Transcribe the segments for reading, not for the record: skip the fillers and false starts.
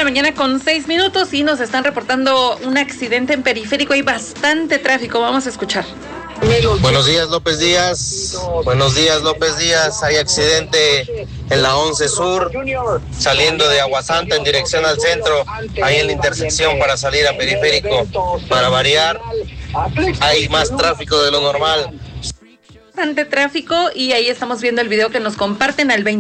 mañana con 6 minutos y nos están reportando un accidente en Periférico. Hay bastante tráfico, vamos a escuchar. Buenos días, López Díaz. Buenos días, López Díaz. Hay accidente en la 11 Sur, saliendo de Aguasanta en dirección al centro, ahí en la intersección para salir a Periférico. Para variar, hay más tráfico de lo normal. Bastante tráfico y ahí estamos viendo el video que nos comparten al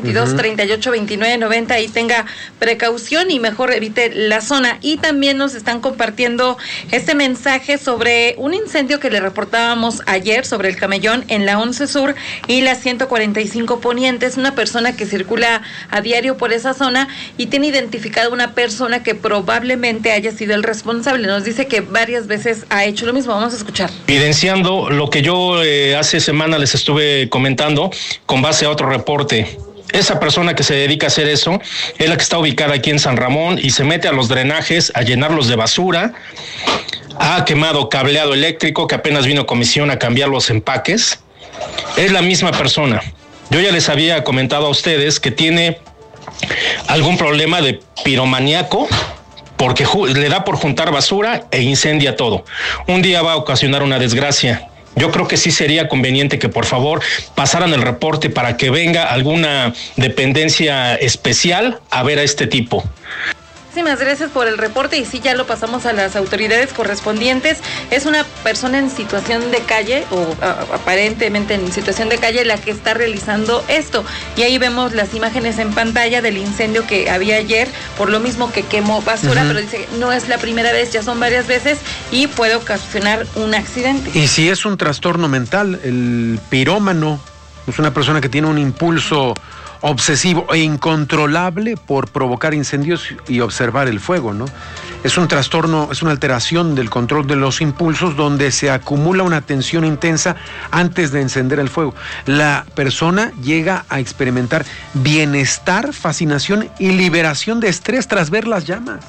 22-38-29-90. Ahí tenga precaución y mejor evite la zona. Y también nos están compartiendo este mensaje sobre un incendio que le reportábamos ayer sobre el Camellón en la 11 Sur y la 145 Poniente. Es una persona que circula a diario por esa zona y tiene identificada una persona que probablemente haya sido el responsable. Nos dice que varias veces ha hecho lo mismo. Vamos a escuchar. Evidenciando lo que yo hace semana les estuve comentando con base a otro reporte. Esa persona que se dedica a hacer eso es la que está ubicada aquí en San Ramón y se mete a los drenajes a llenarlos de basura. Ha quemado cableado eléctrico que apenas vino a comisión a cambiar los empaques. Es la misma persona. Yo ya les había comentado a ustedes que tiene algún problema de piromaníaco, porque le da por juntar basura e incendia todo. Un día va a ocasionar una desgracia. Yo creo que sí sería conveniente que por favor pasaran el reporte para que venga alguna dependencia especial a ver a este tipo. Muchísimas gracias por el reporte y sí, ya lo pasamos a las autoridades correspondientes. Es una persona en situación de calle o aparentemente en situación de calle la que está realizando esto. Y ahí vemos las imágenes en pantalla del incendio que había ayer, por lo mismo que quemó basura, pero dice que no es la primera vez, ya son varias veces y puede ocasionar un accidente. Y si es un trastorno mental, el pirómano es una persona que tiene un impulso obsesivo e incontrolable por provocar incendios y observar el fuego, ¿no? Es un trastorno, es una alteración del control de los impulsos donde se acumula una tensión intensa antes de encender el fuego. La persona llega a experimentar bienestar, fascinación y liberación de estrés tras ver las llamas.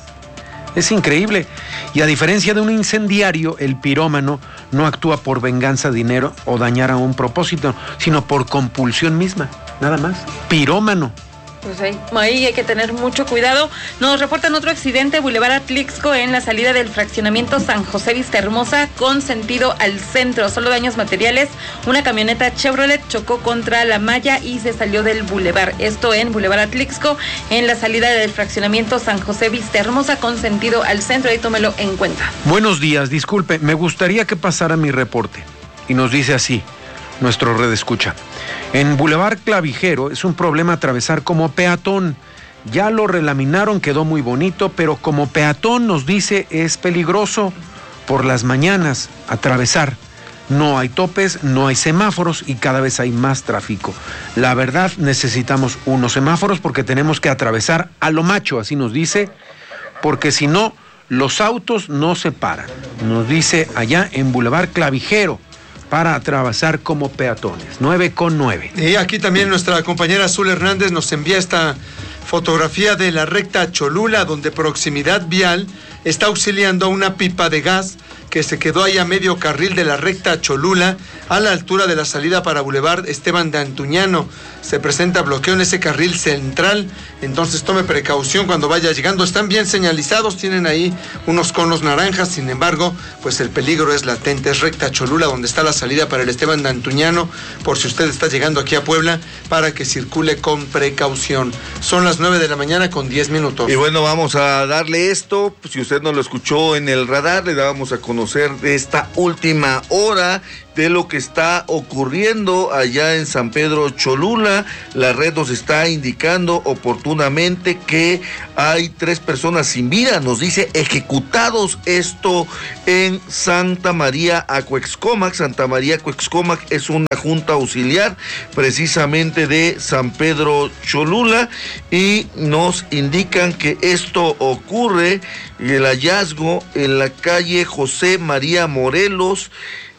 Es increíble. Y a diferencia de un incendiario, el pirómano no actúa por venganza, dinero o dañar a un propósito, sino por compulsión misma. Nada más. Pirómano. Pues ahí hay que tener mucho cuidado. Nos reportan otro accidente, Boulevard Atlixco, en la salida del fraccionamiento San José Vista Hermosa, con sentido al centro. Solo daños materiales. Una camioneta Chevrolet chocó contra la malla y se salió del bulevar. Esto en Boulevard Atlixco, en la salida del fraccionamiento San José Vista Hermosa, con sentido al centro. Ahí tómelo en cuenta. Buenos días, disculpe, me gustaría que pasara mi reporte. Y nos dice así nuestro redescucha. En Boulevard Clavijero es un problema atravesar como peatón. Ya lo relaminaron, quedó muy bonito, pero como peatón nos dice es peligroso por las mañanas atravesar. No hay topes, no hay semáforos y cada vez hay más tráfico. La verdad, necesitamos unos semáforos porque tenemos que atravesar a lo macho, así nos dice, porque si no, los autos no se paran. Nos dice allá en Boulevard Clavijero, para atravesar como peatones. 9:09. Y aquí también nuestra compañera Azul Hernández nos envía esta fotografía de la recta Cholula, donde Proximidad Vial está auxiliando a una pipa de gas que se quedó ahí a medio carril de la recta Cholula, a la altura de la salida para Boulevard Esteban de Antuñano. Se presenta bloqueo en ese carril central, entonces tome precaución cuando vaya llegando. Están bien señalizados, tienen ahí unos conos naranjas, sin embargo, pues el peligro es latente. Es recta Cholula, donde está la salida para el Esteban de Antuñano, por si usted está llegando aquí a Puebla, para que circule con precaución. Son las 9:10 con 10 minutos. Y bueno, vamos a darle esto, pues, si usted no lo escuchó en el radar, le dábamos a conocer de esta última hora de lo que está ocurriendo allá en San Pedro Cholula. La red nos está indicando oportunamente que hay 3 personas sin vida, nos dice ejecutados, esto en Santa María Acuexcomac. Santa María Acuexcomac es una junta auxiliar precisamente de San Pedro Cholula y nos indican que esto ocurre, el hallazgo en la calle José María Morelos,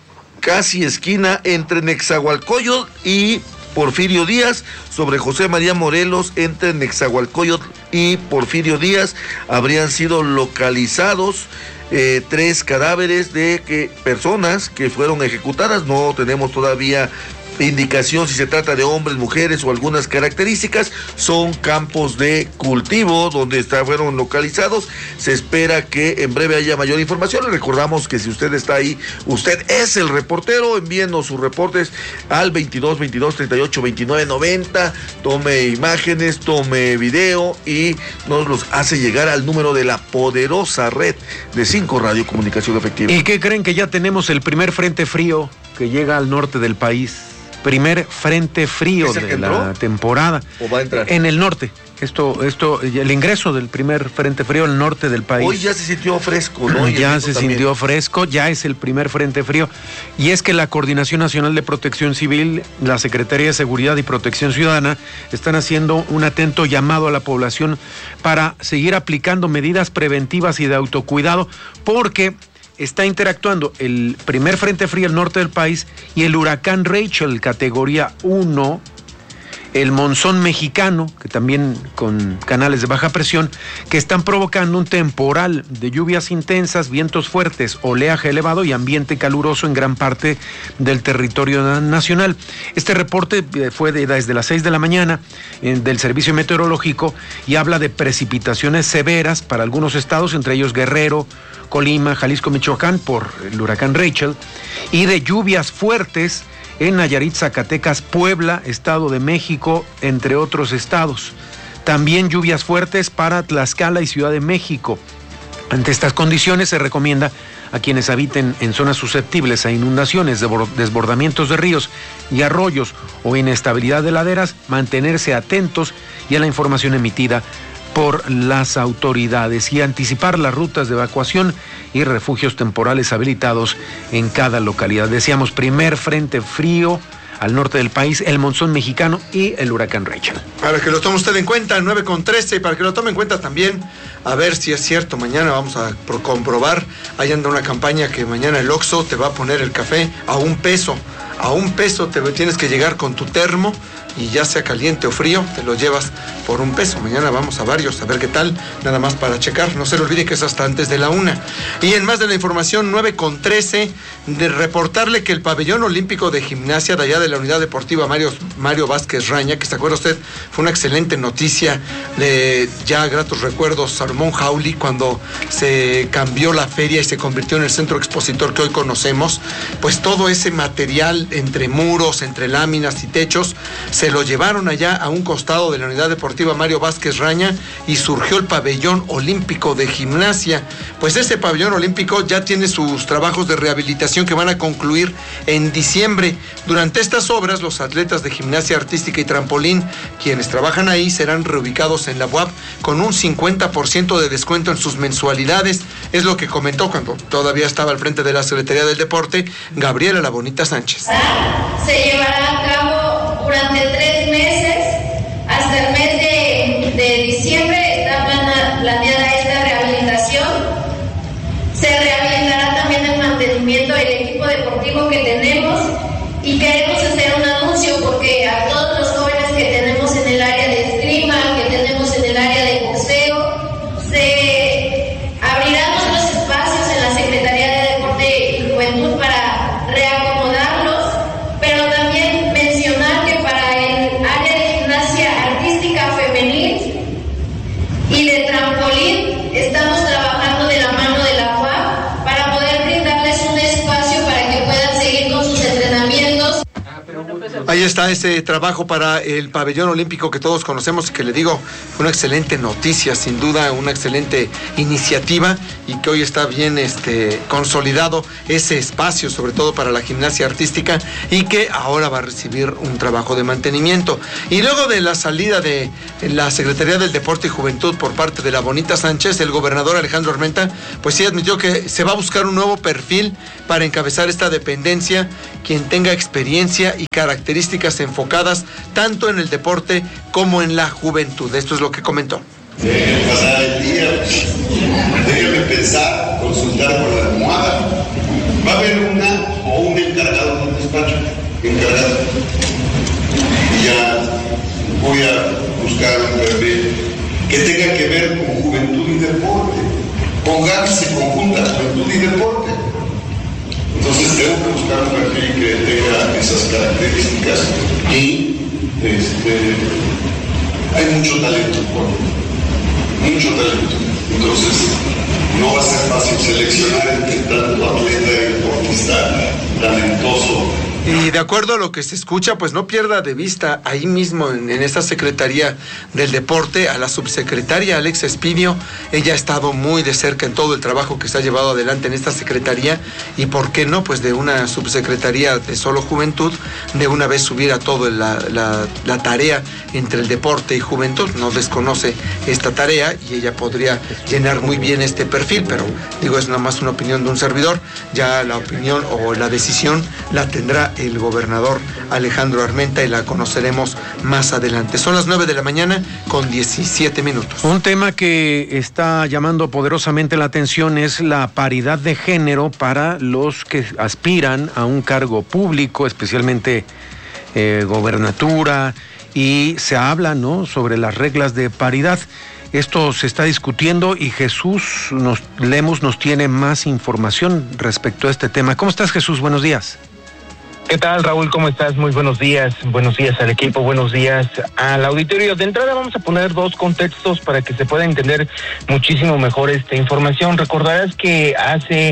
casi esquina entre Nezahualcóyotl y Porfirio Díaz. Sobre José María Morelos, entre Nezahualcóyotl y Porfirio Díaz, habrían sido localizados 3 cadáveres de personas que fueron ejecutadas. No tenemos todavía indicación si se trata de hombres, mujeres o algunas características. Son campos de cultivo donde fueron localizados. Se espera que en breve haya mayor información. Le recordamos que si usted está ahí, usted es el reportero. Envíenos sus reportes al 22 22 38 29 90. Tome imágenes, tome video y nos los hace llegar al número de la poderosa red de 5 Radiocomunicación Efectiva. ¿Y qué creen? Que ya tenemos el primer frente frío que llega al norte del país. Primer frente frío de la temporada. ¿O va a entrar? En el norte. El ingreso del primer frente frío al norte del país. Hoy ya se sintió fresco, ¿no? Ya se sintió fresco, ya es el primer frente frío. Y es que la Coordinación Nacional de Protección Civil, la Secretaría de Seguridad y Protección Ciudadana están haciendo un atento llamado a la población para seguir aplicando medidas preventivas y de autocuidado, porque está interactuando el primer frente frío al norte del país y el huracán Rachel, categoría 1, el monzón mexicano, que también con canales de baja presión, que están provocando un temporal de lluvias intensas, vientos fuertes, oleaje elevado y ambiente caluroso en gran parte del territorio nacional. Este reporte fue desde las 6 de la mañana del Servicio Meteorológico y habla de precipitaciones severas para algunos estados, entre ellos Guerrero, Colima, Jalisco, Michoacán, por el huracán Rachel, y de lluvias fuertes en Nayarit, Zacatecas, Puebla, Estado de México, entre otros estados. También lluvias fuertes para Tlaxcala y Ciudad de México. Ante estas condiciones se recomienda a quienes habiten en zonas susceptibles a inundaciones, desbordamientos de ríos y arroyos o inestabilidad de laderas, mantenerse atentos y a la información emitida por las autoridades y anticipar las rutas de evacuación y refugios temporales habilitados en cada localidad. Decíamos, primer frente frío al norte del país, el monzón mexicano y el huracán Rachel. Para que lo tome usted en cuenta, 9:13, y para que lo tome en cuenta también, a ver si es cierto, mañana vamos a comprobar, ahí anda una campaña que mañana el Oxxo te va a poner el café a $1. A $1 te tienes que llegar con tu termo y ya sea caliente o frío, te lo llevas por $1. Mañana vamos a varios, a ver qué tal, nada más para checar. No se le olvide que es hasta antes de la 1. Y en más de la información, 9:13, de reportarle que el pabellón olímpico de gimnasia de allá de la Unidad Deportiva Mario Vázquez Raña, que se acuerda usted, fue una excelente noticia de ya gratos recuerdos, Salomón Jauli, cuando se cambió la feria y se convirtió en el centro expositor que hoy conocemos, pues todo ese material entre muros, entre láminas y techos, se lo llevaron allá a un costado de la Unidad Deportiva Mario Vázquez Raña y surgió el pabellón olímpico de gimnasia. Pues ese pabellón olímpico ya tiene sus trabajos de rehabilitación que van a concluir en diciembre. Durante estas obras, los atletas de gimnasia artística y trampolín, quienes trabajan ahí, serán reubicados en la UAP con un 50% de descuento en sus mensualidades. Es lo que comentó cuando todavía estaba al frente de la Secretaría del Deporte, Gabriela La Bonita Sánchez. Se llevará a cabo durante 3 meses, hasta el mes de diciembre está planeada esta rehabilitación. Se rehabilitará también el mantenimiento del equipo deportivo que tenemos y queremos hacer un anuncio porque a todos los jóvenes que tenemos en el área de esgrima, que tenemos en el área de boxeo, se abrirán otros espacios en la Secretaría de Deporte y Juventud para reacomodarlos, pero también mencionar que para el área de gimnasia artística femenil y de trampolín estamos trabajando de la mano de la UAP para poder brindarles un espacio para que puedan seguir con sus entrenamientos. Ahí está ese trabajo para el pabellón olímpico que todos conocemos y que le digo, una excelente noticia, sin duda, una excelente iniciativa y que hoy está bien consolidado ese espacio, sobre todo para la gimnasia artística y que ahora va a recibir un trabajo de mantenimiento. Y luego de la salida de la Secretaría del Deporte y Juventud por parte de La Bonita Sánchez, el gobernador Alejandro Armenta, pues sí admitió que se va a buscar un nuevo perfil para encabezar esta dependencia, quien tenga experiencia y características enfocadas tanto en el deporte como en la juventud. Esto es lo que comentó. Déjenme pasar el día, déjenme pensar, consultar por la almohada. Va a haber un encargado de un despacho, encargado. Y ya voy a buscar un perfil que tenga que ver con juventud y deporte. Pónganse conjunta juventud y deporte. Entonces tengo que buscar un perfil que tenga esas características y hay mucho talento, mucho talento. Entonces no va a ser fácil seleccionar entre tanto atleta y deportista talentoso. Y de acuerdo a lo que se escucha, pues no pierda de vista ahí mismo en esta Secretaría del Deporte a la subsecretaria Alexa Espinio. Ella ha estado muy de cerca en todo el trabajo que se ha llevado adelante en esta secretaría, y por qué no, pues de una subsecretaría de solo juventud, de una vez subir a todo la tarea entre el deporte y juventud. No desconoce esta tarea y ella podría llenar muy bien este perfil, pero digo, es nada más una opinión de un servidor. Ya la opinión o la decisión la tendrá el gobernador Alejandro Armenta y la conoceremos más adelante. Son las 9 de la mañana con 17 minutos. Un tema que está llamando poderosamente la atención es la paridad de género para los que aspiran a un cargo público, especialmente gobernatura, y se habla, ¿no?, sobre las reglas de paridad. Esto se está discutiendo y Jesús Lemus nos tiene más información respecto a este tema. ¿Cómo estás, Jesús? Buenos días. ¿Qué tal, Raúl? ¿Cómo estás? Muy buenos días al equipo, buenos días al auditorio. De entrada vamos a poner dos contextos para que se pueda entender muchísimo mejor esta información. Recordarás que hace,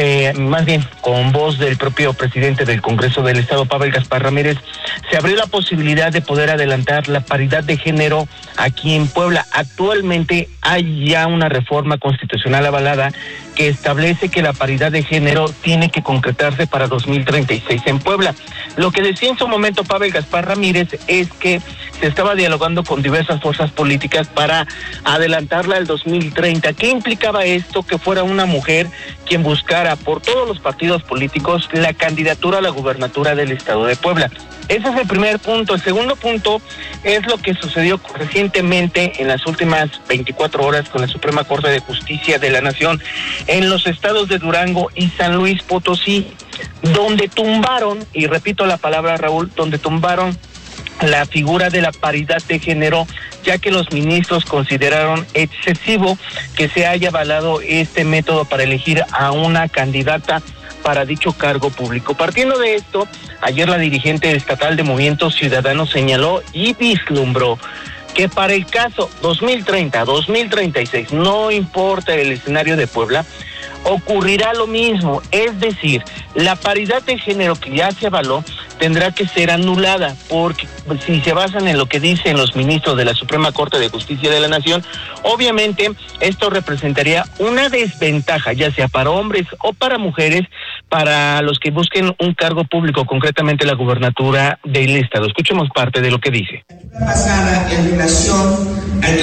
más bien con voz del propio presidente del Congreso del Estado, Pavel Gaspar Ramírez, se abrió la posibilidad de poder adelantar la paridad de género aquí en Puebla. Actualmente hay ya una reforma constitucional avalada que establece que la paridad de género tiene que concretarse para 2036 en Puebla. Lo que decía en su momento Pavel Gaspar Ramírez es que se estaba dialogando con diversas fuerzas políticas para adelantarla al 2030. ¿Qué implicaba esto? Que fuera una mujer quien buscara por todos los partidos políticos la candidatura a la gubernatura del Estado de Puebla. Ese es el primer punto. El segundo punto es lo que sucedió recientemente en las últimas 24 horas con la Suprema Corte de Justicia de la Nación en los estados de Durango y San Luis Potosí, donde tumbaron, y repito la palabra, Raúl, donde tumbaron la figura de la paridad de género, ya que los ministros consideraron excesivo que se haya avalado este método para elegir a una candidata para dicho cargo público. Partiendo de esto, ayer la dirigente estatal de Movimiento Ciudadano señaló y vislumbró que para el caso 2030, 2036, no importa el escenario de Puebla, ocurrirá lo mismo, es decir, la paridad de género que ya se avaló tendrá que ser anulada, porque si se basan en lo que dicen los ministros de la Suprema Corte de Justicia de la Nación, obviamente esto representaría una desventaja, ya sea para hombres o para mujeres, para los que busquen un cargo público, concretamente la gubernatura del Estado. Escuchemos parte de lo que dice. Pasada en relación al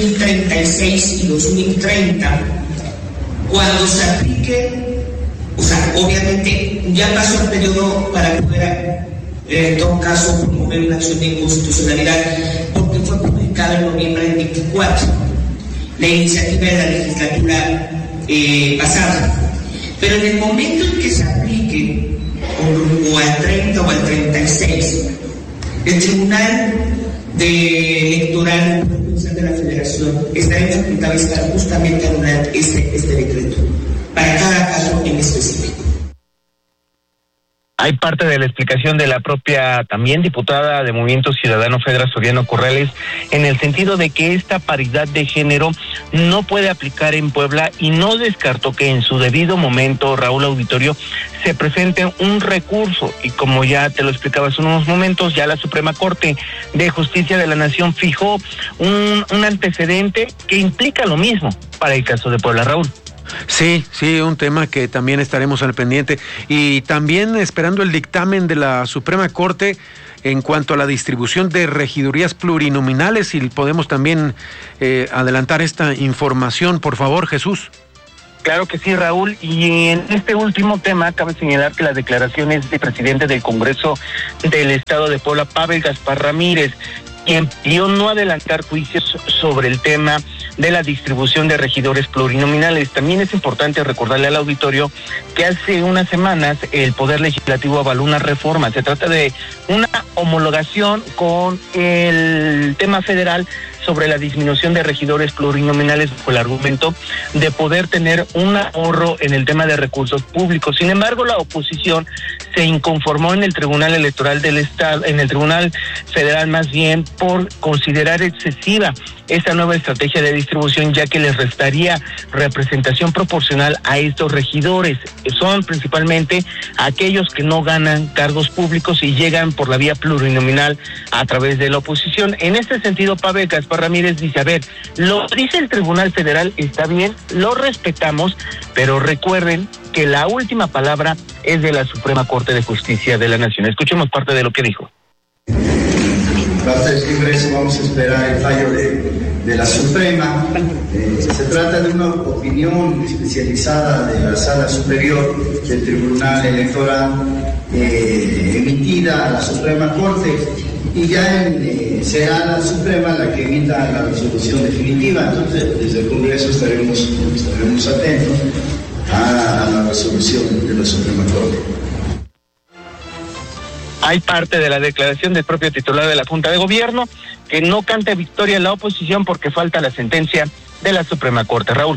2036 y 2030, cuando se aplique, o sea, obviamente ya pasó el periodo para poder, en todo caso, promover una acción de inconstitucionalidad, porque fue publicada en noviembre del 24, la iniciativa de la legislatura pasada. Pero en el momento en que se aplique, o al 30 o al 36, el Tribunal Electoral de la Federación estará en facultad justamente a anular este decreto para cada caso en específico. Hay parte de la explicación de la propia también diputada de Movimiento Ciudadano Fedra Soriano Corrales, en el sentido de que esta paridad de género no puede aplicar en Puebla, y no descartó que en su debido momento, Raúl Auditorio, se presente un recurso, y como ya te lo explicaba hace unos momentos, ya la Suprema Corte de Justicia de la Nación fijó un antecedente que implica lo mismo para el caso de Puebla, Raúl. Sí, un tema que también estaremos al pendiente, y también esperando el dictamen de la Suprema Corte en cuanto a la distribución de regidurías plurinominales, y podemos también adelantar esta información, por favor, Jesús. Claro que sí, Raúl, y en este último tema cabe señalar que las declaraciones del presidente del Congreso del Estado de Puebla, Pavel Gaspar Ramírez, quien pidió no adelantar juicios sobre el tema de la distribución de regidores plurinominales. También es importante recordarle al auditorio que hace unas semanas el Poder Legislativo avaló una reforma. Se trata de una homologación con el tema federal sobre la disminución de regidores plurinominales bajo el argumento de poder tener un ahorro en el tema de recursos públicos. Sin embargo, la oposición se inconformó en el Tribunal Electoral del Estado, en el Tribunal Federal más bien, por considerar excesiva esta nueva estrategia de distribución, ya que les restaría representación proporcional a estos regidores. Son principalmente aquellos que no ganan cargos públicos y llegan por la vía plurinominal a través de la oposición. En este sentido, Pavel Gaspar Ramírez dice, a ver, lo dice el Tribunal Federal, está bien, lo respetamos, pero recuerden que la última palabra es de la Suprema Corte de Justicia de la Nación. Escuchemos parte de lo que dijo. Basta decir eso, vamos a esperar el fallo de la Suprema. Se trata de una opinión especializada de la Sala Superior del Tribunal Electoral emitida a la Suprema Corte, y ya será la Suprema la que emita la resolución definitiva. Entonces, desde el Congreso estaremos atentos a la resolución de la Suprema Corte. Hay parte de la declaración del propio titular de la Junta de Gobierno que no canta victoria en la oposición porque falta la sentencia de la Suprema Corte. Raúl.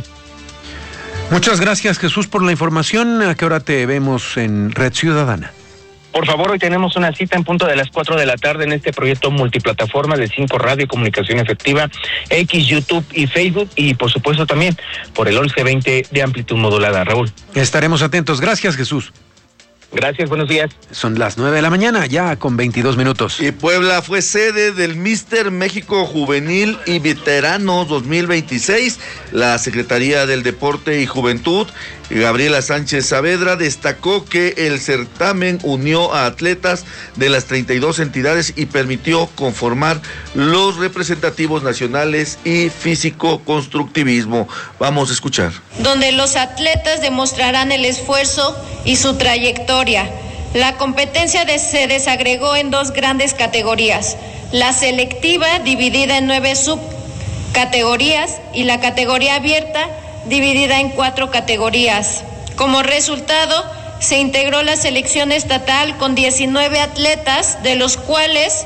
Muchas gracias, Jesús, por la información. ¿A qué hora te vemos en Red Ciudadana? Por favor, hoy tenemos una cita en punto de las 4 de la tarde en este proyecto multiplataforma de 5 Radio y Comunicación Efectiva, X, YouTube y Facebook, y por supuesto también por el 1120 de amplitud modulada. Raúl. Estaremos atentos. Gracias, Jesús. Gracias, buenos días. Son las 9 de la mañana, ya con 22 minutos. Y Puebla fue sede del Mister México Juvenil y Veteranos 2026. La Secretaría del Deporte y Juventud, Gabriela Sánchez Saavedra, destacó que el certamen unió a atletas de las 32 entidades y permitió conformar los representativos nacionales y físico-constructivismo. Vamos a escuchar. Donde los atletas demostrarán el esfuerzo y su trayectoria. La competencia se desagregó en 2 grandes categorías: la selectiva, dividida en 9 subcategorías, y la categoría abierta, dividida en 4 categorías. Como resultado, se integró la selección estatal con 19 atletas, de los cuales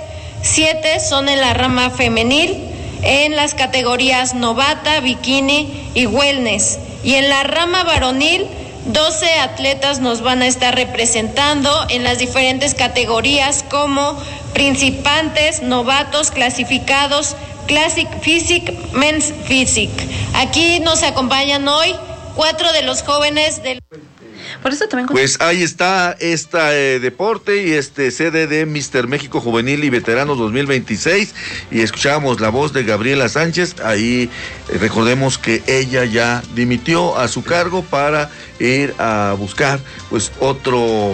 7 son en la rama femenil, en las categorías novata, bikini y wellness, y en la rama varonil 12 atletas nos van a estar representando en las diferentes categorías como principiantes, novatos, clasificados, Classic Physique, Men's Physique. Aquí nos acompañan hoy 4 de los jóvenes del... Por eso también... Pues ahí está deporte y sede de Mister México Juvenil y Veteranos 2026, y escuchábamos la voz de Gabriela Sánchez. Ahí recordemos que ella ya dimitió a su cargo para ir a buscar pues otro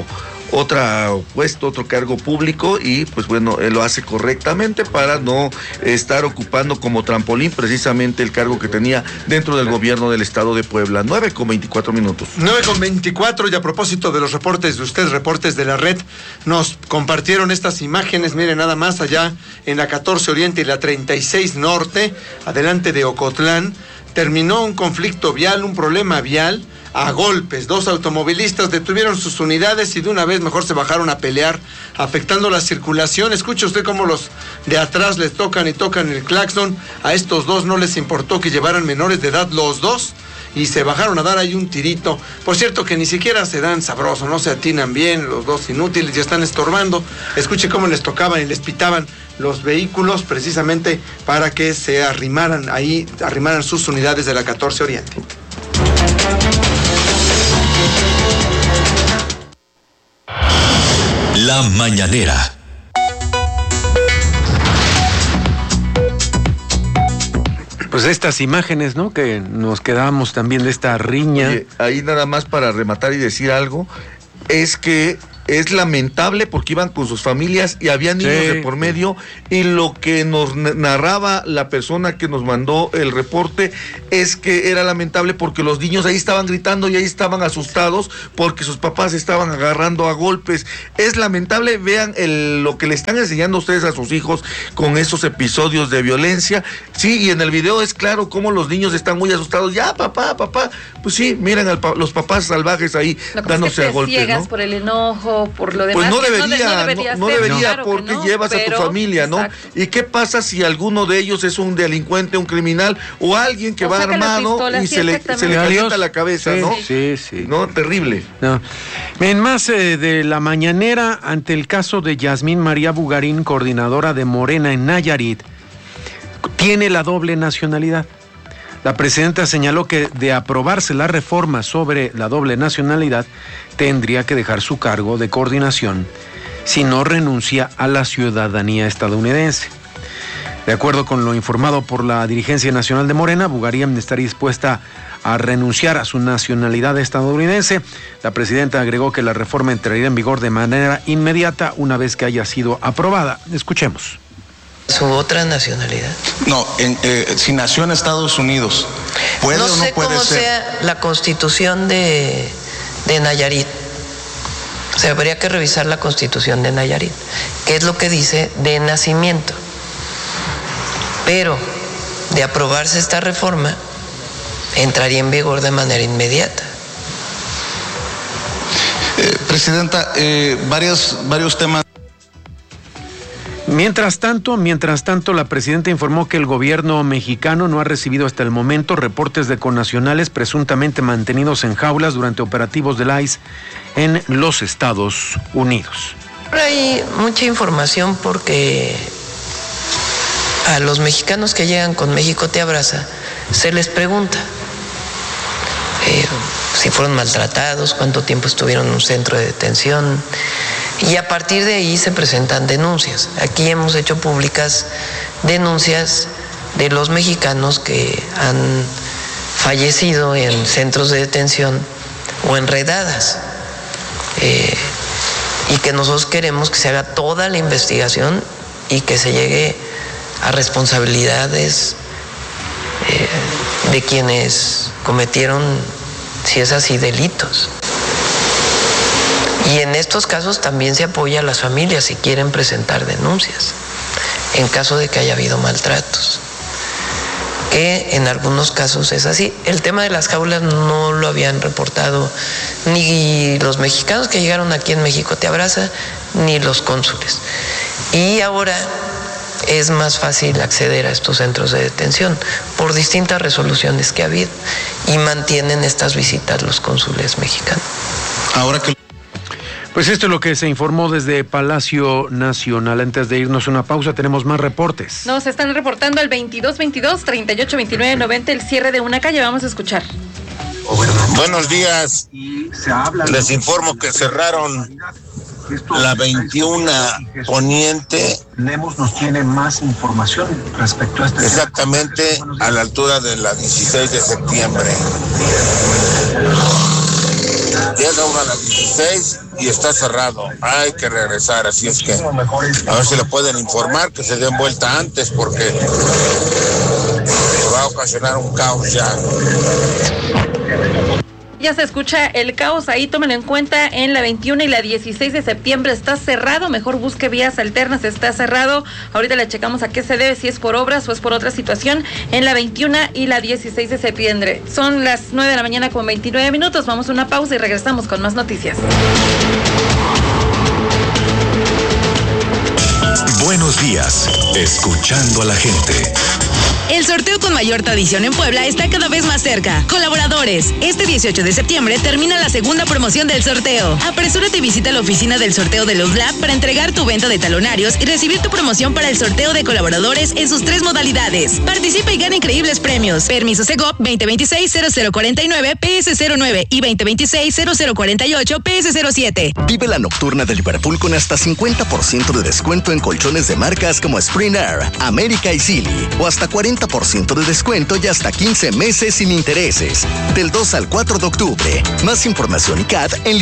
puesto, otro cargo público, y pues bueno, él lo hace correctamente para no estar ocupando como trampolín precisamente el cargo que tenía dentro del gobierno del estado de Puebla. 9:24 minutos. 9:24, y a propósito de los reportes de ustedes, reportes de la red, nos compartieron estas imágenes. Miren nada más, allá en la 14 Oriente y la 36 Norte, adelante de Ocotlán, terminó un conflicto vial, un problema vial, a golpes. 2 automovilistas detuvieron sus unidades y de una vez mejor se bajaron a pelear, afectando la circulación. Escuche usted cómo los de atrás les tocan y tocan el claxon. A estos 2 no les importó que llevaran menores de edad los 2 y se bajaron a dar ahí un tirito. Por cierto, que ni siquiera se dan sabroso, no se atinan bien, los 2 inútiles ya están estorbando. Escuche cómo les tocaban y les pitaban los vehículos precisamente para que se arrimaran sus unidades de la 14 Oriente. La mañanera. Pues estas imágenes, ¿no? Que nos quedamos también de esta riña. Oye, ahí nada más para rematar y decir algo, es que es lamentable porque iban con sus familias y había niños de por medio, y lo que nos narraba la persona que nos mandó el reporte es que era lamentable porque los niños ahí estaban gritando y ahí estaban asustados porque sus papás estaban agarrando a golpes. Es lamentable. Vean lo que le están enseñando ustedes a sus hijos con esos episodios de violencia. Sí, y en el video es claro cómo los niños están muy asustados. Ya, papá. Pues sí, miren los papás salvajes ahí dándose a golpes, ciegas, ¿no? Por el enojo, pero por lo demás... Pues no debería, no debería claro porque no, llevas a tu familia, ¿no? Exacto. ¿Y qué pasa si alguno de ellos es un delincuente, un criminal o alguien que va armado y se le calienta la cabeza, ¿no? Sí. No, terrible. No. En más de la mañanera, ante el caso de Yasmín María Bugarín, coordinadora de Morena en Nayarit, tiene la doble nacionalidad. La presidenta señaló que de aprobarse la reforma sobre la doble nacionalidad, tendría que dejar su cargo de coordinación si no renuncia a la ciudadanía estadounidense. De acuerdo con lo informado por la dirigencia nacional de Morena, Bugarín estaría dispuesta a renunciar a su nacionalidad estadounidense. La presidenta agregó que la reforma entraría en vigor de manera inmediata una vez que haya sido aprobada. Escuchemos. ¿Su otra nacionalidad? No, si nació en Estados Unidos, ¿puede o no puede ser? No sé cómo sea la constitución de Nayarit. O sea, habría que revisar la constitución de Nayarit, qué es lo que dice de nacimiento. Pero de aprobarse esta reforma, entraría en vigor de manera inmediata. Presidenta, varios temas. Mientras tanto, la presidenta informó que el gobierno mexicano no ha recibido hasta el momento reportes de connacionales presuntamente mantenidos en jaulas durante operativos del ICE en los Estados Unidos. Hay mucha información porque a los mexicanos que llegan con México Te Abraza se les pregunta si fueron maltratados, cuánto tiempo estuvieron en un centro de detención, y a partir de ahí se presentan denuncias. Aquí hemos hecho públicas denuncias de los mexicanos que han fallecido en centros de detención o en redadas, y que nosotros queremos que se haga toda la investigación y que se llegue a responsabilidades de quienes cometieron, si es así, delitos. Y en estos casos también se apoya a las familias si quieren presentar denuncias, en caso de que haya habido maltratos, que en algunos casos es así. El tema de las jaulas no lo habían reportado ni los mexicanos que llegaron aquí en México Te Abraza, ni los cónsules. Y ahora es más fácil acceder a estos centros de detención por distintas resoluciones que ha habido, y mantienen estas visitas los cónsules mexicanos. Ahora que... Pues esto es lo que se informó desde Palacio Nacional. Antes de irnos a una pausa, tenemos más reportes. Nos están reportando al 2222-382990 el cierre de una calle. Vamos a escuchar. Buenos días. Les informo que cerraron la 21 Poniente. Lemos nos tiene más información respecto a este. Exactamente a la altura de la 16 de septiembre. Llega uno a las 16 y está cerrado. Hay que regresar, así es que a ver si le pueden informar que se den vuelta antes, porque se va a ocasionar un caos ya. Ya se escucha el caos ahí, tómenlo en cuenta. En la 21 y la 16 de septiembre está cerrado, mejor busque vías alternas, está cerrado. Ahorita le checamos a qué se debe, si es por obras o es por otra situación. En la 21 y la 16 de septiembre. Son las 9 de la mañana con 29 minutos. Vamos a una pausa y regresamos con más noticias. Buenos días, escuchando a la gente. El sorteo con mayor tradición en Puebla está cada vez más cerca. Colaboradores, este 18 de septiembre termina la segunda promoción del sorteo. Apresúrate y visita la oficina del sorteo de los Lab para entregar tu venta de talonarios y recibir tu promoción para el sorteo de colaboradores en sus 3 modalidades. Participa y gana increíbles premios. Permiso Segov 2026-0049 PS09 y 2026-0048 PS07. Vive la nocturna de Liverpool con hasta 50% de descuento en colchones de marcas como Spring Air, América y Silly, o hasta 40% de descuento y hasta 15 meses sin intereses. Del 2 al 4 de octubre. Más información y CAT en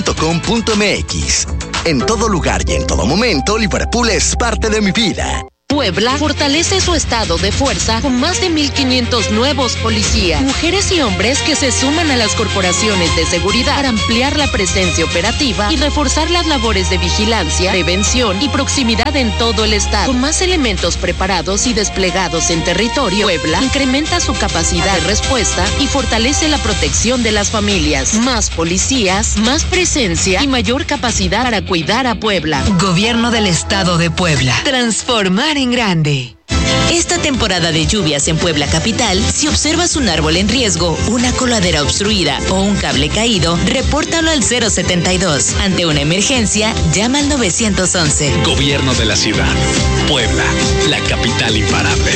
liverpool.com.mx. En todo lugar y en todo momento, Liverpool es parte de mi vida. Puebla fortalece su estado de fuerza con más de 1,500 nuevos policías, mujeres y hombres que se suman a las corporaciones de seguridad para ampliar la presencia operativa y reforzar las labores de vigilancia, prevención y proximidad en todo el estado. Con más elementos preparados y desplegados en territorio, Puebla incrementa su capacidad de respuesta y fortalece la protección de las familias. Más policías, más presencia y mayor capacidad para cuidar a Puebla. Gobierno del Estado de Puebla. Transformar en grande. Esta temporada de lluvias en Puebla capital, si observas un árbol en riesgo, una coladera obstruida o un cable caído, repórtalo al 072. Ante una emergencia, llama al 911. Gobierno de la ciudad. Puebla, la capital imparable.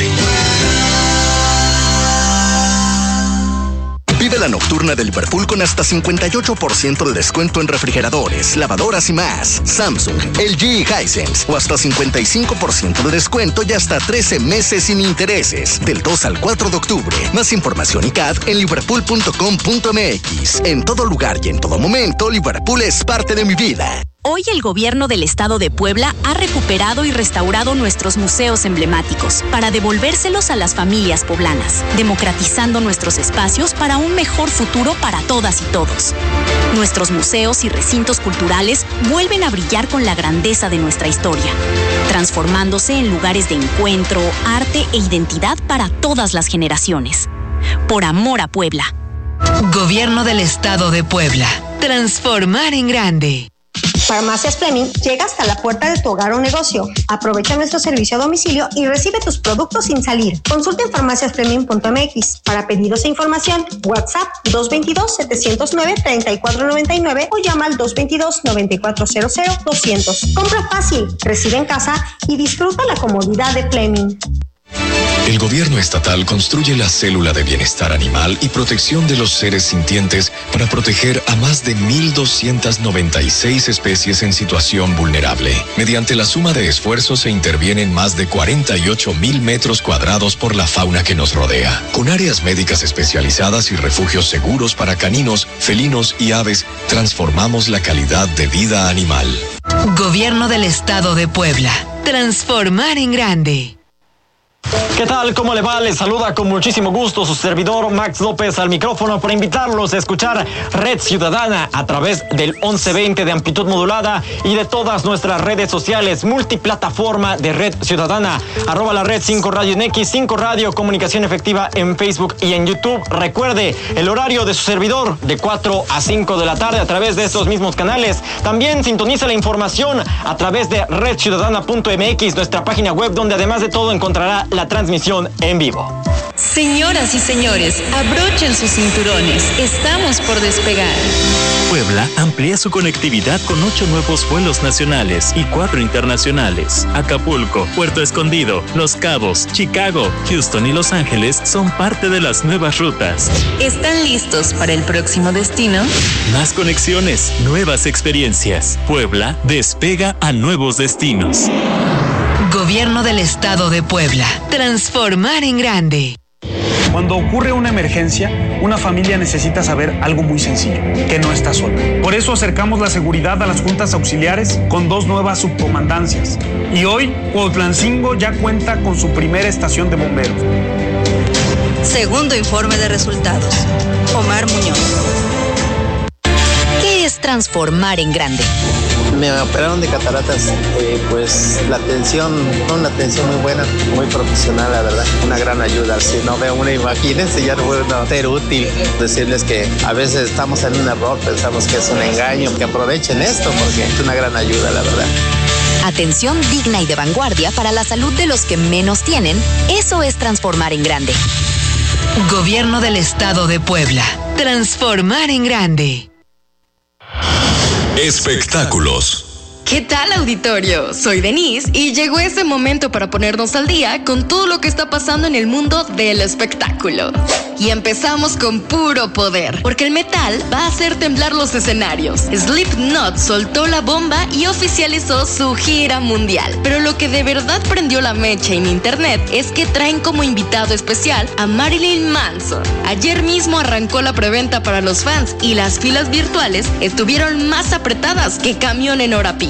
Vive la nocturna de Liverpool con hasta 58% de descuento en refrigeradores, lavadoras y más. Samsung, LG y Hisense. O hasta 55% de descuento y hasta 13 meses sin intereses. Del 2 al 4 de octubre. Más información y CAD en liverpool.com.mx. En todo lugar y en todo momento, Liverpool es parte de mi vida. Hoy el gobierno del estado de Puebla ha recuperado y restaurado nuestros museos emblemáticos para devolvérselos a las familias poblanas, democratizando nuestros espacios para un mejor futuro para todas y todos. Nuestros museos y recintos culturales vuelven a brillar con la grandeza de nuestra historia, transformándose en lugares de encuentro, arte e identidad para todas las generaciones. Por amor a Puebla. Gobierno del Estado de Puebla. Transformar en grande. Farmacias Fleming llega hasta la puerta de tu hogar o negocio. Aprovecha nuestro servicio a domicilio y recibe tus productos sin salir. Consulta en farmaciasfleming.mx. Para pedidos e información, WhatsApp 222-709-3499 o llama al 222-9400-200. Compra fácil, recibe en casa y disfruta la comodidad de Fleming. El gobierno estatal construye la célula de bienestar animal y protección de los seres sintientes para proteger a más de 1,296 especies en situación vulnerable. Mediante la suma de esfuerzos se intervienen más de 48,000 metros cuadrados por la fauna que nos rodea. Con áreas médicas especializadas y refugios seguros para caninos, felinos y aves, transformamos la calidad de vida animal. Gobierno del Estado de Puebla. Transformar en grande. ¿Qué tal? ¿Cómo le va? Les saluda con muchísimo gusto su servidor Max López al micrófono para invitarlos a escuchar Red Ciudadana a través del 1120 de amplitud modulada y de todas nuestras redes sociales, multiplataforma de Red Ciudadana, @ la Red 5 Radio en X, 5 Radio Comunicación Efectiva en Facebook y en YouTube. Recuerde el horario de su servidor de 4 a 5 de la tarde a través de estos mismos canales. También sintoniza la información a través de redciudadana.mx, nuestra página web donde además de todo encontrará la transmisión en vivo. Señoras y señores, abrochen sus cinturones. Estamos por despegar. Puebla amplía su conectividad con 8 nuevos vuelos nacionales y 4 internacionales. Acapulco, Puerto Escondido, Los Cabos, Chicago, Houston y Los Ángeles son parte de las nuevas rutas. ¿Están listos para el próximo destino? Más conexiones, nuevas experiencias. Puebla despega a nuevos destinos. Gobierno del Estado de Puebla. Transformar en grande. Cuando ocurre una emergencia, una familia necesita saber algo muy sencillo, que no está sola. Por eso acercamos la seguridad a las juntas auxiliares con 2 nuevas subcomandancias. Y hoy, Cuautlancingo ya cuenta con su primera estación de bomberos. Segundo informe de resultados. Omar Muñoz. ¿Qué es transformar en grande? Me operaron de cataratas, pues la atención, una atención muy buena, muy profesional, la verdad, una gran ayuda. Si no veo una, imagínense, ya no puedo ser útil. Decirles que a veces estamos en un error, pensamos que es un engaño, que aprovechen esto porque es una gran ayuda, la verdad. Atención digna y de vanguardia para la salud de los que menos tienen, eso es transformar en grande. Gobierno del Estado de Puebla. Transformar en grande. Espectáculos. ¿Qué tal, auditorio? Soy Denise y llegó ese momento para ponernos al día con todo lo que está pasando en el mundo del espectáculo. Y empezamos con puro poder, porque el metal va a hacer temblar los escenarios. Slipknot soltó la bomba y oficializó su gira mundial. Pero lo que de verdad prendió la mecha en internet es que traen como invitado especial a Marilyn Manson. Ayer mismo arrancó la preventa para los fans y las filas virtuales estuvieron más apretadas que camión en hora pico.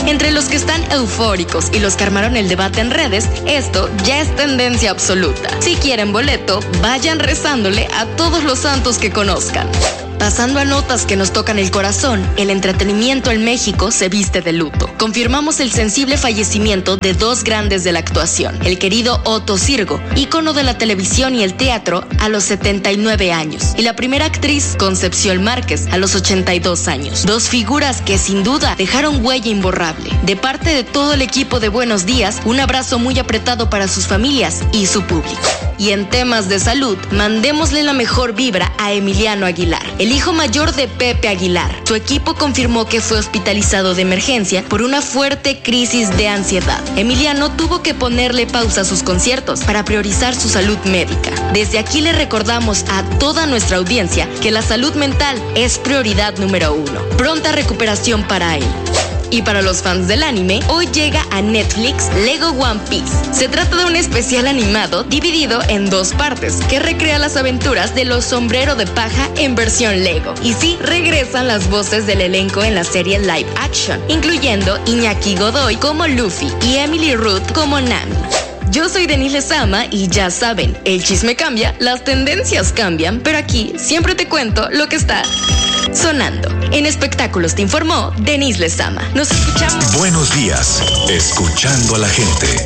Entre los que están eufóricos y los que armaron el debate en redes, esto ya es tendencia absoluta. Si quieren boleto, vayan rezándole a todos los santos que conozcan. Pasando a notas que nos tocan el corazón, el entretenimiento en México se viste de luto. Confirmamos el sensible fallecimiento de dos grandes de la actuación. El querido Otto Sirgo, ícono de la televisión y el teatro, a los 79 años. Y la primera actriz, Concepción Márquez, a los 82 años. Dos figuras que sin duda dejaron huella imborrable. De parte de todo el equipo de Buenos Días, un abrazo muy apretado para sus familias y su público. Y en temas de salud, mandémosle la mejor vibra a Emiliano Aguilar, el hijo mayor de Pepe Aguilar. Su equipo confirmó que fue hospitalizado de emergencia por una fuerte crisis de ansiedad. Emiliano tuvo que ponerle pausa a sus conciertos para priorizar su salud médica. Desde aquí le recordamos a toda nuestra audiencia que la salud mental es prioridad número 1. Pronta recuperación para él. Y para los fans del anime, hoy llega a Netflix Lego One Piece. Se trata de un especial animado dividido en dos partes que recrea las aventuras de los Sombrero de Paja en versión Lego. Y sí, regresan las voces del elenco en la serie live action, incluyendo Iñaki Godoy como Luffy y Emily Root como Nami. Yo soy Denise Lezama y ya saben, el chisme cambia, las tendencias cambian, pero aquí siempre te cuento lo que está sonando. En espectáculos te informó Denise Lezama. Nos escuchamos. Buenos días, escuchando a la gente.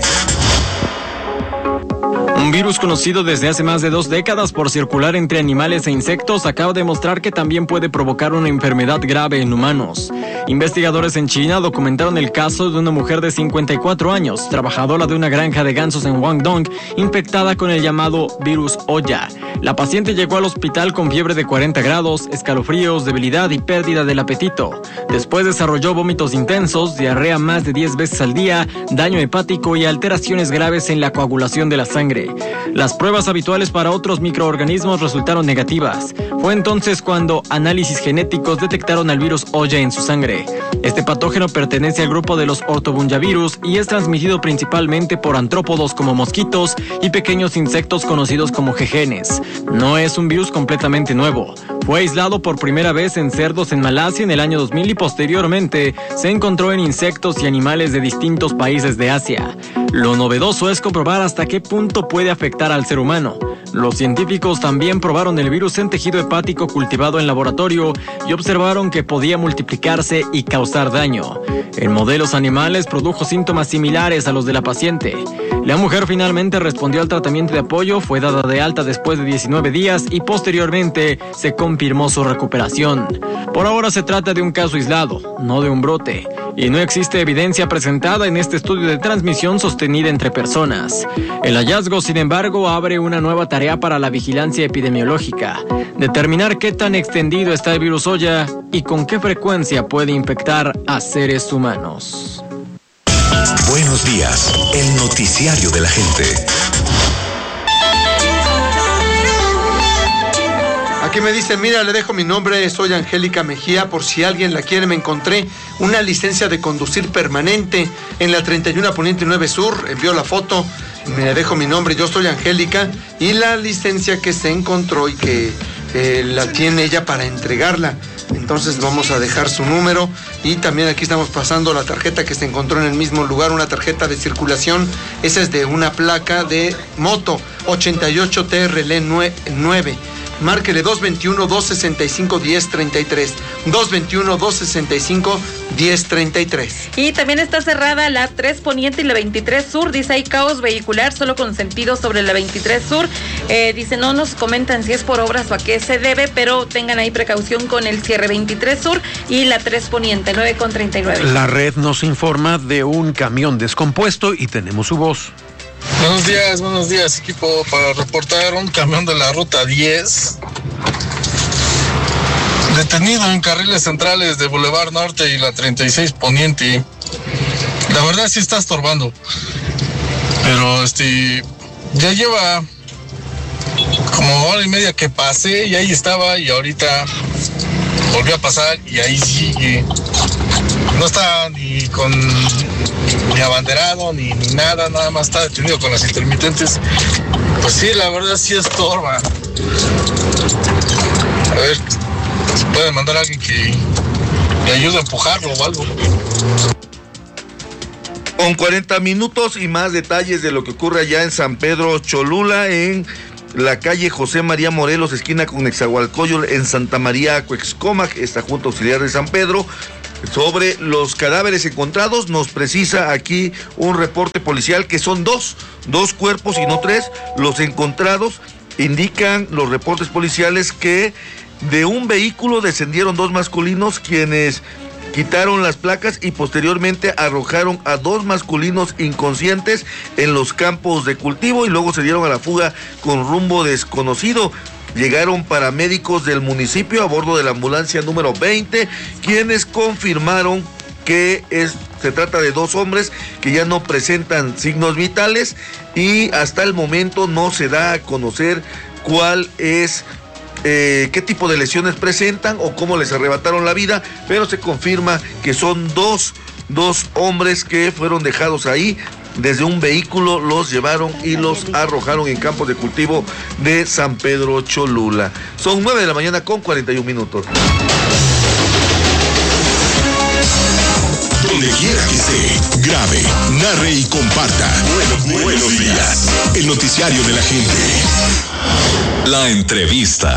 Un virus conocido desde hace más de 2 décadas por circular entre animales e insectos acaba de mostrar que también puede provocar una enfermedad grave en humanos. Investigadores en China documentaron el caso de una mujer de 54 años, trabajadora de una granja de gansos en Guangdong, infectada con el llamado virus Oya. La paciente llegó al hospital con fiebre de 40 grados, escalofríos, debilidad y pérdida del apetito. Después desarrolló vómitos intensos, diarrea más de 10 veces al día, daño hepático y alteraciones graves en la coagulación de la sangre. Las pruebas habituales para otros microorganismos resultaron negativas. Fue entonces cuando análisis genéticos detectaron al virus Oya en su sangre. Este patógeno pertenece al grupo de los ortobunyavirus y es transmitido principalmente por artrópodos como mosquitos y pequeños insectos conocidos como jejenes. No es un virus completamente nuevo. Fue aislado por primera vez en cerdos en Malasia en el año 2000 y posteriormente se encontró en insectos y animales de distintos países de Asia. Lo novedoso es comprobar hasta qué punto puede afectar al ser humano. Los científicos también probaron el virus en tejido hepático cultivado en laboratorio y observaron que podía multiplicarse y causar daño. En modelos animales produjo síntomas similares a los de la paciente. La mujer finalmente respondió al tratamiento de apoyo, fue dada de alta después de 19 días y posteriormente se confirmó su recuperación. Por ahora se trata de un caso aislado, no de un brote, y no existe evidencia presentada en este estudio de transmisión sostenida entre personas. El hallazgo, sin embargo, abre una nueva tarea para la vigilancia epidemiológica: determinar qué tan extendido está el virus Oya y con qué frecuencia puede infectar a seres humanos. Buenos días, el noticiario de la gente. Aquí me dicen, mira, le dejo mi nombre, soy Angélica Mejía, por si alguien la quiere. Me encontré una licencia de conducir permanente en la 31 Poniente 9 Sur, envió la foto, me dejo mi nombre, yo soy Angélica, y la licencia que se encontró y que la tiene ella para entregarla. Entonces vamos a dejar su número y también aquí estamos pasando la tarjeta que se encontró en el mismo lugar, una tarjeta de circulación. Esa es de una placa de moto 88 TRL 9. Márquele 221-265-1033. 221-265-1033. Y también está cerrada la 3 Poniente y la 23 Sur. Dice, hay caos vehicular solo con sentido sobre la 23 Sur. Dice, no nos comentan si es por obras o a qué se debe, pero tengan ahí precaución con el cierre 23 Sur y la 3 Poniente, 9:39. La red nos informa de un camión descompuesto y tenemos su voz. Buenos días, equipo, para reportar un camión de la ruta 10 detenido en carriles centrales de Boulevard Norte y la 36 Poniente. La verdad sí está estorbando, pero ya lleva como hora y media que pasé y ahí estaba, y ahorita volvió a pasar y ahí sigue. No está ni abanderado ni nada más está detenido con las intermitentes. Pues sí, la verdad sí estorba. A ver si pueden mandar a alguien que le ayude a empujarlo o algo. Con 40 minutos y más detalles de lo que ocurre allá en San Pedro Cholula, en la calle José María Morelos, esquina con Nezahualcóyotl, en Santa María Coexcomac, esta Junta Auxiliar de San Pedro. Sobre los cadáveres encontrados, nos precisa aquí un reporte policial que son dos cuerpos y no 3 los encontrados. Indican los reportes policiales que de un vehículo descendieron 2 masculinos quienes quitaron las placas y posteriormente arrojaron a 2 masculinos inconscientes en los campos de cultivo y luego se dieron a la fuga con rumbo desconocido. Llegaron paramédicos del municipio a bordo de la ambulancia número 20, quienes confirmaron que se trata de 2 hombres que ya no presentan signos vitales y hasta el momento no se da a conocer cuál es qué tipo de lesiones presentan o cómo les arrebataron la vida, pero se confirma que son dos hombres que fueron dejados ahí. Desde un vehículo los llevaron y los arrojaron en campos de cultivo de San Pedro Cholula. Son 9 de la mañana con 41 minutos. Donde quiera que esté, grabe, narre y comparta. Buenos días. El noticiario de la gente. La entrevista.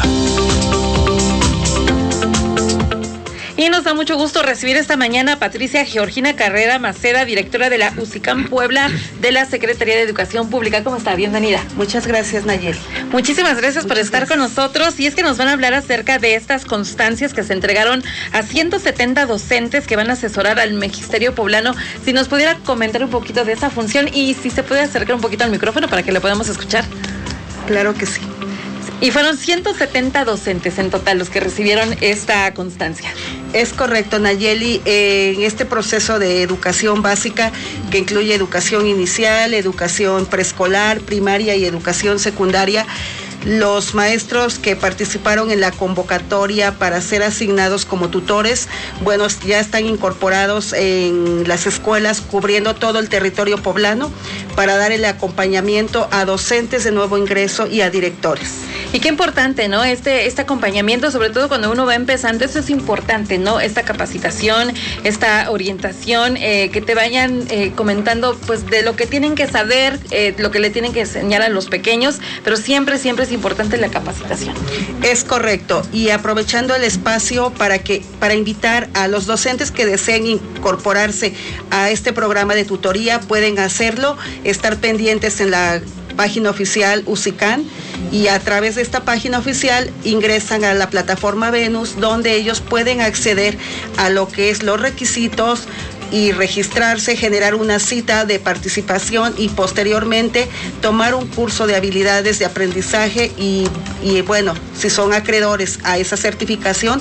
Y nos da mucho gusto recibir esta mañana a Patricia Georgina Carrera Maceda, directora de la UCICAM Puebla de la Secretaría de Educación Pública. ¿Cómo está? Bienvenida. Muchas gracias, Nayeli. Muchísimas gracias por estar con nosotros. Y es que nos van a hablar acerca de estas constancias que se entregaron a 170 docentes que van a asesorar al magisterio poblano. Si nos pudiera comentar un poquito de esa función y si se puede acercar un poquito al micrófono para que le podamos escuchar. Claro que sí. Y fueron 170 docentes en total los que recibieron esta constancia. Es correcto, Nayeli. En este proceso de educación básica, que incluye educación inicial, educación preescolar, primaria y educación secundaria, los maestros que participaron en la convocatoria para ser asignados como tutores, bueno, ya están incorporados en las escuelas cubriendo todo el territorio poblano para dar el acompañamiento a docentes de nuevo ingreso y a directores. Y qué importante, ¿no? Este acompañamiento, sobre todo cuando uno va empezando, eso es importante, ¿no? Esta capacitación, esta orientación, que te vayan comentando, pues, de lo que tienen que saber, lo que le tienen que enseñar a los pequeños, pero siempre es importante la capacitación. Es correcto, y aprovechando el espacio para invitar a los docentes que deseen incorporarse a este programa de tutoría, pueden hacerlo, estar pendientes en la página oficial UCICAN, y a través de esta página oficial ingresan a la plataforma Venus, donde ellos pueden acceder a lo que es los requisitos y registrarse, generar una cita de participación y posteriormente tomar un curso de habilidades de aprendizaje y bueno, si son acreedores a esa certificación,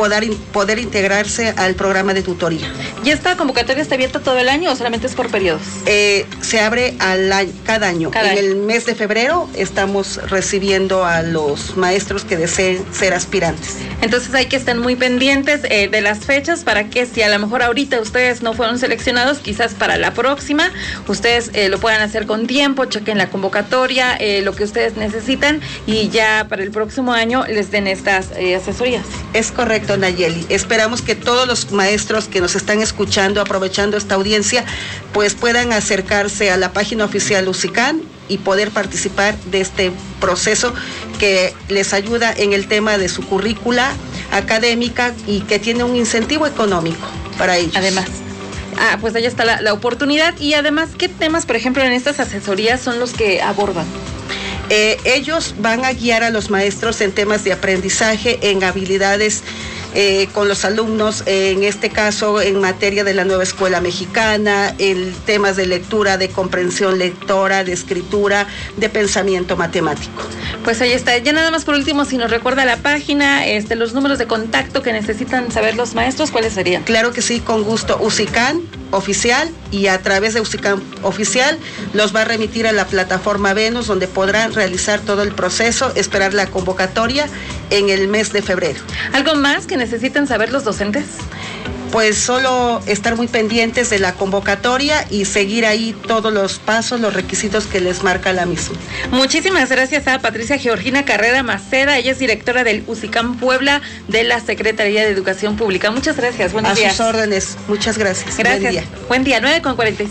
poder integrarse al programa de tutoría. ¿Y esta convocatoria está abierta todo el año o solamente es por periodos? Se abre cada año. En el mes de febrero estamos recibiendo a los maestros que deseen ser aspirantes. Entonces hay que estar muy pendientes de las fechas para que si a lo mejor ahorita ustedes no fueron seleccionados, quizás para la próxima ustedes lo puedan hacer con tiempo, chequen la convocatoria, lo que ustedes necesitan y ya para el próximo año les den estas asesorías. Es correcto, Nayeli. Esperamos que todos los maestros que nos están escuchando, aprovechando esta audiencia, pues puedan acercarse a la página oficial UCICAN y poder participar de este proceso que les ayuda en el tema de su currícula académica y que tiene un incentivo económico para ellos. Además. Pues ahí está la oportunidad. Y además, ¿qué temas, por ejemplo, en estas asesorías son los que abordan? Ellos van a guiar a los maestros en temas de aprendizaje, en habilidades con los alumnos, en este caso en materia de la nueva escuela mexicana, en temas de lectura, de comprensión lectora, de escritura, de pensamiento matemático. Pues ahí está. Ya nada más por último, si nos recuerda la página, los números de contacto que necesitan saber los maestros, ¿cuáles serían? Claro que sí, con gusto. UCICAN oficial, y a través de UCICAN oficial los va a remitir a la plataforma Venus, donde podrán realizar todo el proceso, esperar la convocatoria en el mes de febrero. ¿Algo más que necesitan saber los docentes? pues solo estar muy pendientes de la convocatoria y seguir ahí todos los pasos, los requisitos que les marca la misma. Muchísimas gracias a Patricia Georgina Carrera Maceda, ella es directora del UCICAM Puebla de la Secretaría de Educación Pública. Muchas gracias, buenos días. A sus órdenes, muchas gracias. Gracias. Buen día, 9:45.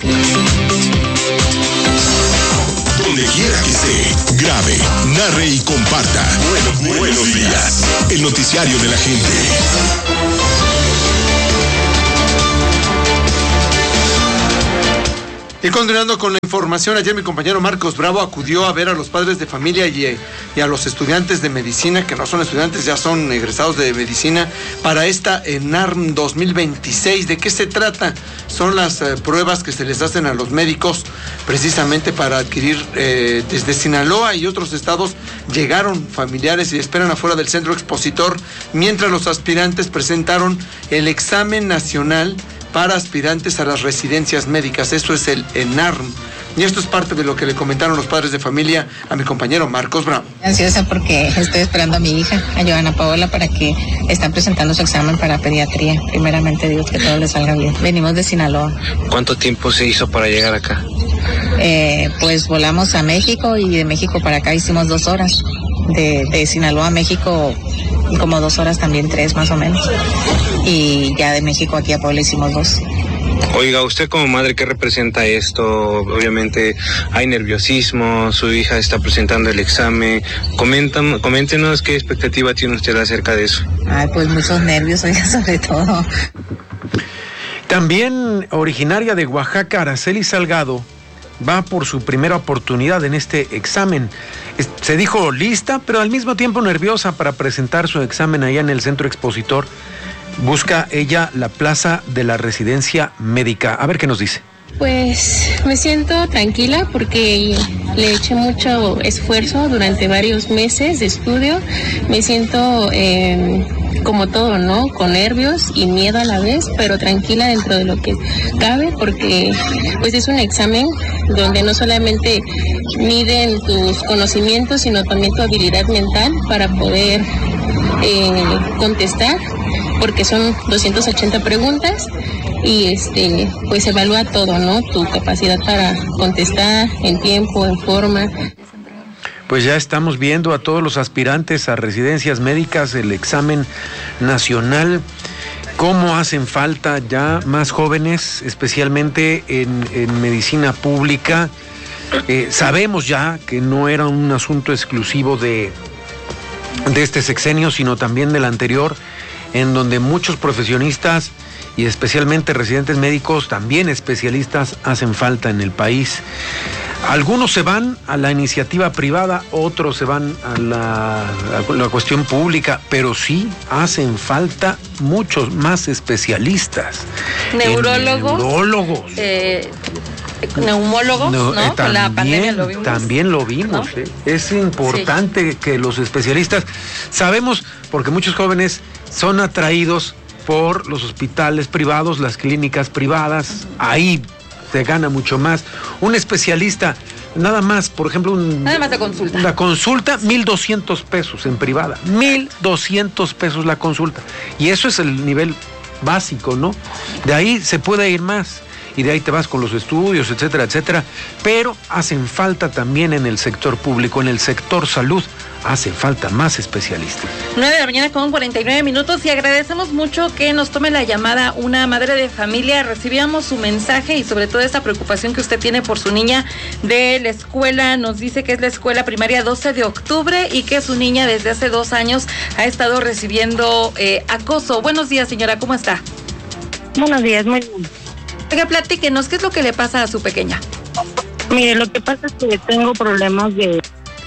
Donde quiera que esté, grabe, narre y comparta. Buenos días. El noticiario de la gente. Y continuando con la información, ayer mi compañero Marcos Bravo acudió a ver a los padres de familia y a los estudiantes de medicina, que no son estudiantes, ya son egresados de medicina, para esta ENARM 2026. ¿De qué se trata? Son las pruebas que se les hacen a los médicos precisamente para adquirir, desde Sinaloa y otros estados llegaron familiares y esperan afuera del centro expositor, mientras los aspirantes presentaron el examen nacional para aspirantes a las residencias médicas. Eso es el ENARM. Y esto es parte de lo que le comentaron los padres de familia a mi compañero Marcos Bravo. Ansiosa porque estoy esperando a mi hija, a Joana Paola, para que están presentando su examen para pediatría. Primeramente Dios, que todo le salga bien. Venimos de Sinaloa. ¿Cuánto tiempo se hizo para llegar acá? Pues volamos a México y de México para acá hicimos 2 horas. De Sinaloa a México como 2 horas también, 3 más o menos. Y ya de México aquí a Puebla hicimos 2. Oiga, usted como madre, ¿qué representa esto? Obviamente hay nerviosismo, su hija está presentando el examen. Coméntenos qué expectativa tiene usted acerca de eso. Ay, pues muchos nervios, oiga, sobre todo. También originaria de Oaxaca, Araceli Salgado va por su primera oportunidad en este examen. Se dijo lista, pero al mismo tiempo nerviosa para presentar su examen allá en el centro expositor. Busca ella la plaza de la residencia médica. A ver qué nos dice. Pues me siento tranquila porque le eché mucho esfuerzo durante varios meses de estudio. Me siento como todo, ¿no? Con nervios y miedo a la vez, pero tranquila dentro de lo que cabe, porque pues es un examen donde no solamente miden tus conocimientos, sino también tu habilidad mental para poder contestar, porque son 280 preguntas y pues evalúa todo, ¿no? Tu capacidad para contestar en tiempo, en forma. Pues ya estamos viendo a todos los aspirantes a residencias médicas, el examen nacional, cómo hacen falta ya más jóvenes, especialmente en medicina pública. Sabemos ya que no era un asunto exclusivo de este sexenio, sino también del anterior, en donde muchos profesionistas y especialmente residentes médicos, también especialistas, hacen falta en el país. Algunos se van a la iniciativa privada, otros se van a la cuestión pública, pero sí hacen falta muchos más especialistas. Neurólogos. Neumólogos, ¿no? También, con la pandemia lo vimos. También lo vimos, ¿no? Es importante que los especialistas, sabemos, porque muchos jóvenes son atraídos por los hospitales privados, las clínicas privadas, ahí se gana mucho más. Un especialista, nada más, por ejemplo, nada más de consulta. La consulta, 1,200 pesos en privada, 1,200 pesos la consulta. Y eso es el nivel básico, ¿no? De ahí se puede ir más. Y de ahí te vas con los estudios, etcétera, etcétera. Pero hacen falta también en el sector público, en el sector salud, hace falta más especialistas. 9:49 y agradecemos mucho que nos tome la llamada una madre de familia. Recibíamos su mensaje y sobre todo esta preocupación que usted tiene por su niña de la escuela. Nos dice que es la escuela primaria 12 de octubre y que su niña desde hace 2 años ha estado recibiendo acoso. Buenos días, señora, ¿cómo está? Buenos días, muy bien. Oiga, platíquenos, ¿qué es lo que le pasa a su pequeña? Mire, lo que pasa es que tengo problemas de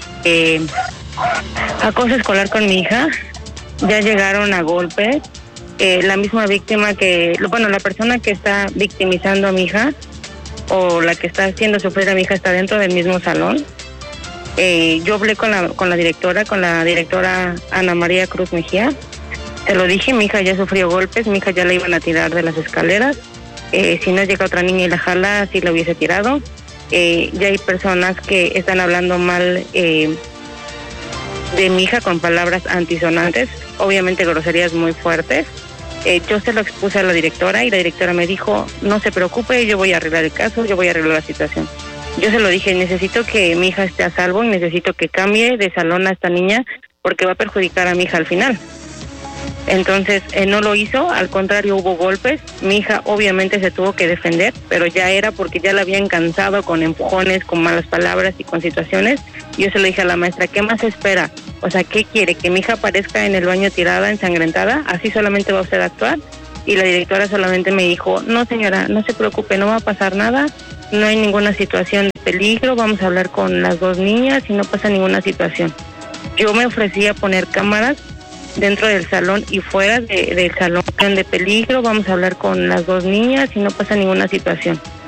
acoso escolar con mi hija. Ya llegaron a golpes. La misma víctima la persona que está victimizando a mi hija o la que está haciendo sufrir a mi hija está dentro del mismo salón. Yo hablé con la directora Ana María Cruz Mejía. Se lo dije, mi hija ya sufrió golpes, mi hija ya la iban a tirar de las escaleras. Si no llega otra niña y la jala, sí la hubiese tirado. Ya hay personas que están hablando mal de mi hija con palabras antisonantes, obviamente groserías muy fuertes. Yo se lo expuse a la directora y la directora me dijo, no se preocupe, yo voy a arreglar el caso, yo voy a arreglar la situación. Yo se lo dije, necesito que mi hija esté a salvo y necesito que cambie de salón a esta niña porque va a perjudicar a mi hija al final. Entonces, no lo hizo, al contrario, hubo golpes. Mi hija obviamente se tuvo que defender, pero ya era porque ya la habían cansado con empujones, con malas palabras y con situaciones. Yo se lo dije a la maestra, ¿qué más espera? O sea, ¿qué quiere? ¿Que mi hija aparezca en el baño tirada, ensangrentada? ¿Así solamente va usted a actuar? Y la directora solamente me dijo, no señora, no se preocupe, no va a pasar nada, no hay ninguna situación de peligro, vamos a hablar con las dos niñas y no pasa ninguna situación. Yo me ofrecí a poner cámaras dentro del salón y fuera del salón de peligro, vamos a hablar con las dos niñas y no pasa ninguna situación.